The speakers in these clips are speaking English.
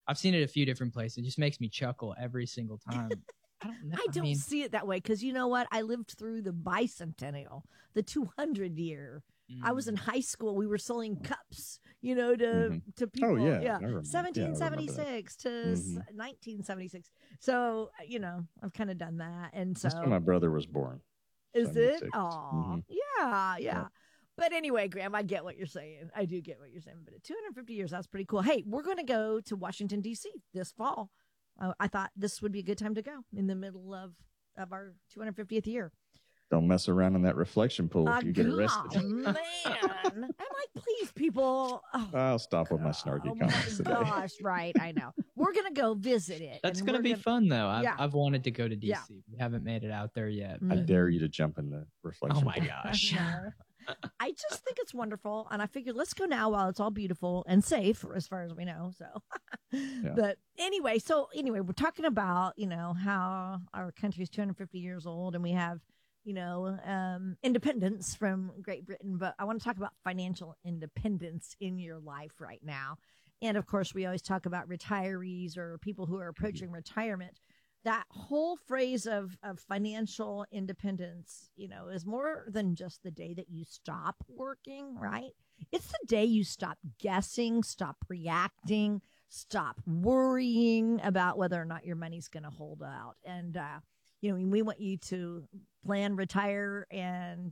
I've seen it a few different places. It just makes me chuckle every single time. I don't know. I don't see it that way because you know what? I lived through the bicentennial, the 200 year. I was in high school. We were selling cups, to people. Oh, yeah. Yeah. I remember. 1776 to 1976. So, I've kind of done that. And so. That's when my brother was born. Is 76. it? Oh, yeah. But anyway, Graham, I get what you're saying. I do get what you're saying. But at 250 years, that's pretty cool. Hey, we're going to go to Washington, D.C. this fall. I thought this would be a good time to go in the middle of our 250th year. Don't mess around in that reflection pool if you get arrested. Oh, man. I'm like, please, people. Oh, I'll stop with my snarky comments today. Oh, my gosh, right. I know. We're going to go visit it. That's going to be fun, though. I've wanted to go to D.C. Yeah. We haven't made it out there yet. I dare you to jump in the reflection pool. Oh, my gosh. I just think it's wonderful. And I figured let's go now while it's all beautiful and safe as far as we know. So, But anyway, we're talking about, how our country is 250 years old and we have, independence from Great Britain. But I want to talk about financial independence in your life right now. And of course, we always talk about retirees or people who are approaching retirement. That whole phrase of financial independence, is more than just the day that you stop working, right? It's the day you stop guessing, stop reacting, stop worrying about whether or not your money's going to hold out. And, we want you to plan, retire, and,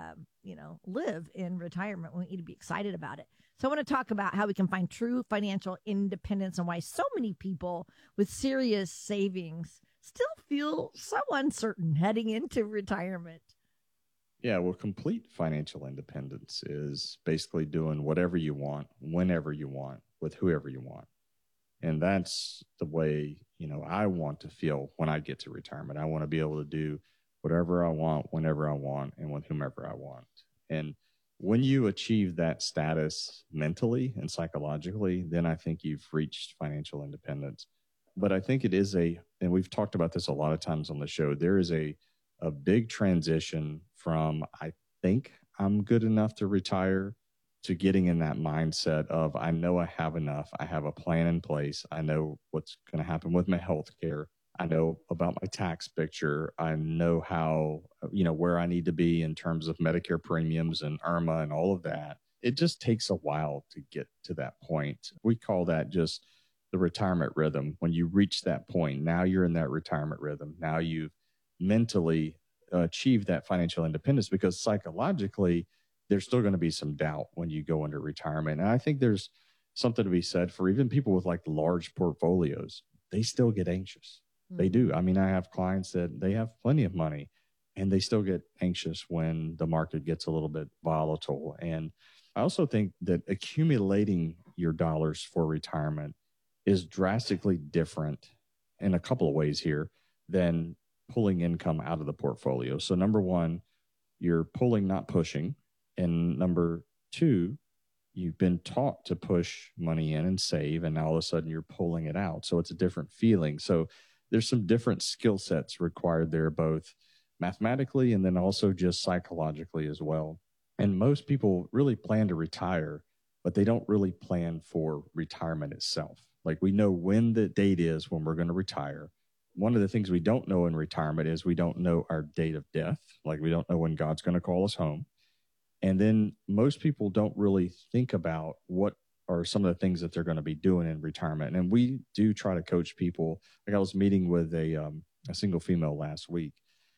live in retirement. We want you to be excited about it. So I want to talk about how we can find true financial independence and why so many people with serious savings still feel so uncertain heading into retirement. Yeah, well, complete financial independence is basically doing whatever you want, whenever you want, with whoever you want. And that's the way, I want to feel when I get to retirement. I want to be able to do whatever I want, whenever I want, and with whomever I want. And when you achieve that status mentally and psychologically, then I think you've reached financial independence. But I think it is and we've talked about this a lot of times on the show, there is a big transition from I think I'm good enough to retire to getting in that mindset of I know I have enough. I have a plan in place. I know what's going to happen with my health care. I know about my tax picture. I know how, where I need to be in terms of Medicare premiums and IRMA and all of that. It just takes a while to get to that point. We call that just the retirement rhythm. When you reach that point, now you're in that retirement rhythm. Now you've mentally achieved that financial independence because psychologically, there's still going to be some doubt when you go into retirement. And I think there's something to be said for even people with like large portfolios. They still get anxious. They do. I mean, I have clients that they have plenty of money and they still get anxious when the market gets a little bit volatile. And I also think that accumulating your dollars for retirement is drastically different in a couple of ways here than pulling income out of the portfolio. So number one, you're pulling, not pushing. And number two, you've been taught to push money in and save, and now all of a sudden you're pulling it out. So it's a different feeling. So there's some different skill sets required there, both mathematically and then also just psychologically as well. And most people really plan to retire, but they don't really plan for retirement itself. Like we know when the date is when we're going to retire. One of the things we don't know in retirement is we don't know our date of death. Like we don't know when God's going to call us home. And then most people don't really think about what are some of the things that they're going to be doing in retirement. And we do try to coach people. Like I was meeting with a single female last week.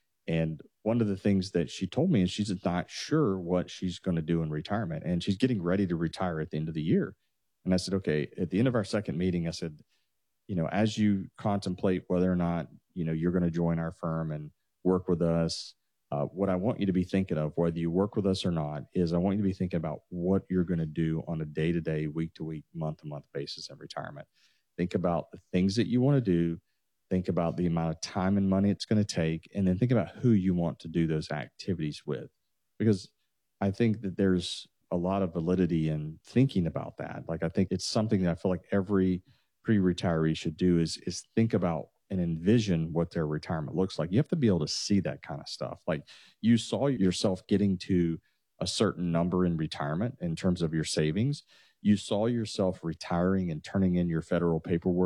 And one of the things that she told me is she's not sure what she's going to do in retirement. And she's getting ready to retire at the end of the year. And I said, okay, at the end of our second meeting, I said, as you contemplate whether or not, you're going to join our firm and work with us, what I want you to be thinking of, whether you work with us or not, is I want you to be thinking about what you're going to do on a day-to-day, week-to-week, month-to-month basis in retirement. Think about the things that you want to do. Think about the amount of time and money it's going to take, and then think about who you want to do those activities with. Because I think that there's a lot of validity in thinking about that. Like I think it's something that I feel like every pre-retiree should do is think about and envision what their retirement looks like. You have to be able to see that kind of stuff. Like you saw yourself getting to a certain number in retirement in terms of your savings. You saw yourself retiring and turning in your federal paperwork